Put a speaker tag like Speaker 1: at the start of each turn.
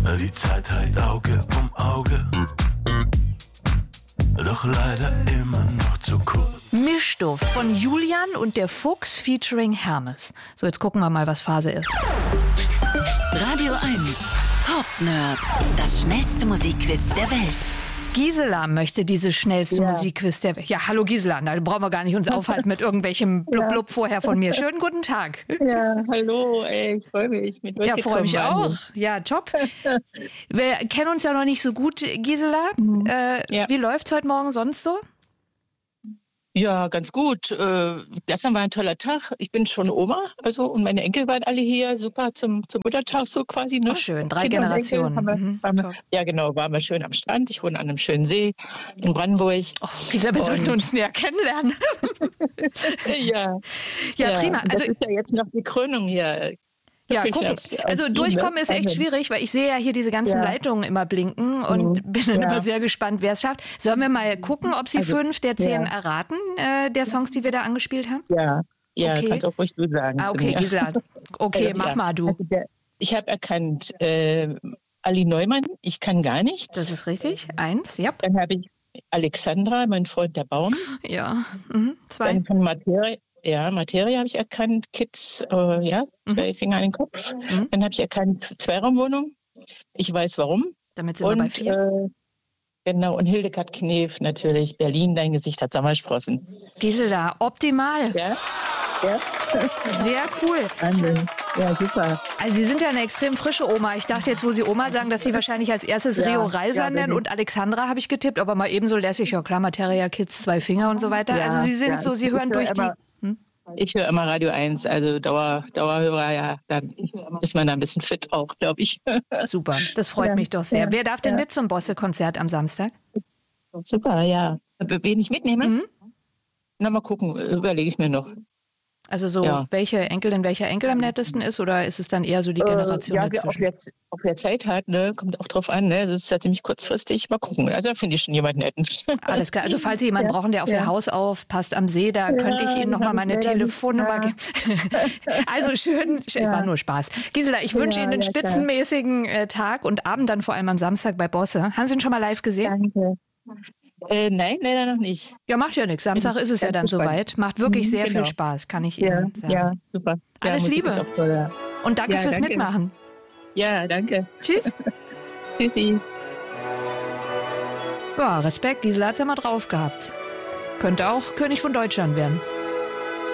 Speaker 1: Die Zeit halt Auge um Auge, doch leider immer noch zu kurz.
Speaker 2: Mischduft von Julian und der Fuchs featuring Hermes. So, jetzt gucken wir mal, was Phase ist.
Speaker 3: Radio 1, Pop Nerd, das schnellste Musikquiz der Welt.
Speaker 2: Gisela möchte dieses schnellste Musikquiz der Welt. Ja, hallo Gisela, da brauchen wir gar nicht uns aufhalten mit irgendwelchem Blub-Blub vorher von mir. Schönen guten Tag.
Speaker 4: Ja, hallo, ich freue mich. Mit
Speaker 2: ja, freue mich auch. Ja, top. Wir kennen uns ja noch nicht so gut, Gisela. Wie läuft's heute Morgen sonst so?
Speaker 4: Ja, ganz gut. Gestern war ein toller Tag. Ich bin schon Oma, und meine Enkel waren alle hier. Super zum Muttertag so quasi. Ne?
Speaker 2: Oh, schön, 3 Generationen.
Speaker 4: Ja, genau, waren wir schön am Strand. Ich wohne an einem schönen See in Brandenburg.
Speaker 2: Oh, Gisela, wir sollten uns näher kennenlernen. Ja, prima.
Speaker 4: Das ist ja jetzt noch die Krönung hier.
Speaker 2: Ja, gucken. Also durchkommen ist echt schwierig, weil ich sehe ja hier diese ganzen Leitungen immer blinken und bin dann immer sehr gespannt, wer es schafft. Sollen wir mal gucken, ob Sie 5 der 10 erraten, der Songs, die wir da angespielt haben?
Speaker 4: Ja, okay. Kannst auch ruhig du sagen.
Speaker 2: Okay, Gisela. Okay, mach mal du.
Speaker 4: Also ich habe erkannt Ali Neumann, Ich kann gar nichts.
Speaker 2: Das ist richtig. 1, ja.
Speaker 4: Dann habe ich Alexandra, Mein Freund der Baum.
Speaker 2: Ja, 2.
Speaker 4: Dann von Materie habe ich erkannt, Kids, 2 Finger an den Kopf. Dann habe ich erkannt, Zweiraumwohnung. Ich weiß warum.
Speaker 2: Damit sind wir bei 4.
Speaker 4: Genau, und Hildegard Knef natürlich. Berlin, dein Gesicht hat Sommersprossen.
Speaker 2: Gisela, optimal.
Speaker 4: Ja.
Speaker 2: Sehr cool.
Speaker 4: Wahnsinn. Ja, super.
Speaker 2: Also Sie sind ja eine extrem frische Oma. Ich dachte jetzt, wo Sie Oma sagen, dass Sie wahrscheinlich als erstes Rio Reiser nennen und Alexandra habe ich getippt, aber mal ebenso lässig. Ja klar, Materia, Kids, 2 Finger und so weiter.
Speaker 4: Ja,
Speaker 2: also Sie sind so, Sie hören durch die...
Speaker 4: Ich höre immer Radio 1, also Dauerhörer, ja, dann ist man da ein bisschen fit auch, glaube ich.
Speaker 2: Super, das freut mich doch sehr. Wer darf denn mit zum Bosse-Konzert am Samstag?
Speaker 4: Super, ja. Wen ich mitnehme? Na, mal gucken, überlege ich mir noch.
Speaker 2: Also so, welcher Enkel am nettesten ist, oder ist es dann eher so die Generation dazwischen?
Speaker 4: Ob wer Zeit hat, ne, kommt auch drauf an. Ne? Also es ist ja ziemlich kurzfristig. Mal gucken. Also da finde ich schon jemanden netten.
Speaker 2: Alles klar. Also falls Sie jemanden brauchen, der auf Ihr Haus aufpasst am See, da könnte ich Ihnen nochmal meine Telefonnummer geben. Also schön, war nur Spaß. Gisela, ich wünsche Ihnen einen spitzenmäßigen Tag und Abend dann vor allem am Samstag bei Bosse. Haben Sie ihn schon mal live gesehen?
Speaker 4: Danke. Nein, leider noch nicht.
Speaker 2: Ja, macht ja nichts. Samstag ist es ja dann soweit. Macht wirklich sehr viel Spaß, kann ich Ihnen sagen.
Speaker 4: Ja, super.
Speaker 2: Alles Liebe.
Speaker 4: Ist auch toll, ja.
Speaker 2: Und danke fürs Mitmachen.
Speaker 4: Ja, danke.
Speaker 2: Tschüss.
Speaker 4: Tschüssi.
Speaker 2: Ja, Respekt. Gisela hat's ja mal drauf gehabt. Könnte auch König von Deutschland werden.